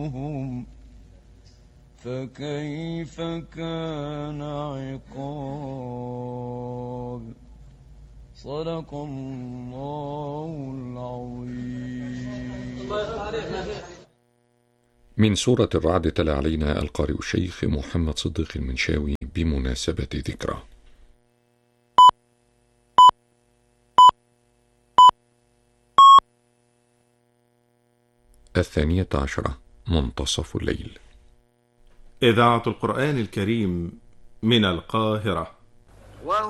فكيف كان عقاب. صدق الله العظيم. من سورة الرعد تلا علينا القارئ الشيخ محمد صديق المنشاوي بمناسبة ذكرى. الثانية عشرة، منتصف الليل. إذاعة القرآن الكريم من القاهرة.